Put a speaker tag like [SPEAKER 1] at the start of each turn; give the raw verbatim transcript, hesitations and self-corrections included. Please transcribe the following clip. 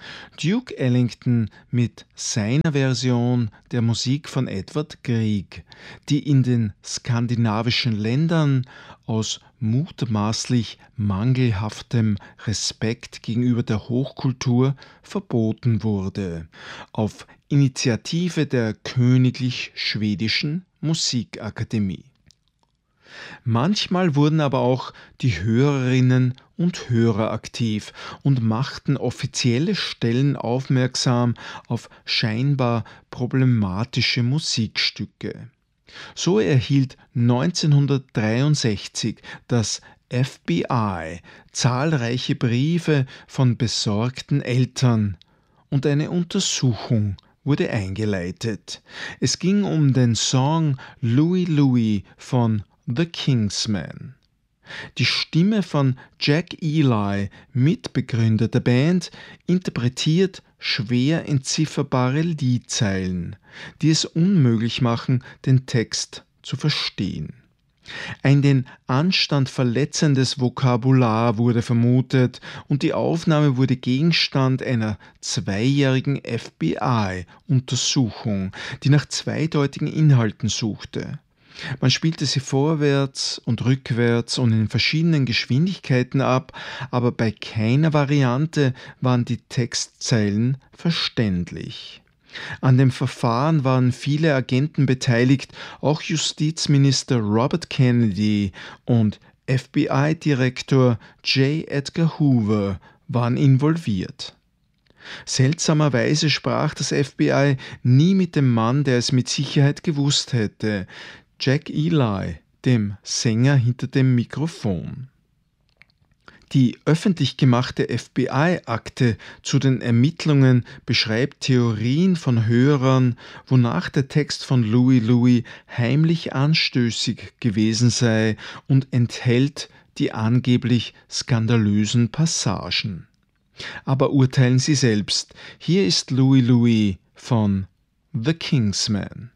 [SPEAKER 1] Duke Ellington mit seiner Version der Musik von Edvard Grieg, die in den skandinavischen Ländern aus mutmaßlich mangelhaftem Respekt gegenüber der Hochkultur verboten wurde, auf Initiative der Königlich Schwedischen Musikakademie. Manchmal wurden aber auch die Hörerinnen und Hörer aktiv und machten offizielle Stellen aufmerksam auf scheinbar problematische Musikstücke. So erhielt neunzehnhundertdreiundsechzig das F B I zahlreiche Briefe von besorgten Eltern und eine Untersuchung wurde eingeleitet. Es ging um den Song Louie Louie von The Kingsmen. Die Stimme von Jack Ely, Mitbegründer der Band, interpretiert schwer entzifferbare Liedzeilen, die es unmöglich machen, den Text zu verstehen. Ein den Anstand verletzendes Vokabular wurde vermutet und die Aufnahme wurde Gegenstand einer zweijährigen F B I-Untersuchung, die nach zweideutigen Inhalten suchte. Man spielte sie vorwärts und rückwärts und in verschiedenen Geschwindigkeiten ab, aber bei keiner Variante waren die Textzeilen verständlich. An dem Verfahren waren viele Agenten beteiligt, auch Justizminister Robert Kennedy und F B I-Direktor J. Edgar Hoover waren involviert. Seltsamerweise sprach das F B I nie mit dem Mann, der es mit Sicherheit gewusst hätte, Jack Ely, dem Sänger hinter dem Mikrofon. Die öffentlich gemachte F B I-Akte zu den Ermittlungen beschreibt Theorien von Hörern, wonach der Text von Louie Louie heimlich anstößig gewesen sei und enthält die angeblich skandalösen Passagen. Aber urteilen Sie selbst, hier ist Louie Louie von The Kingsmen.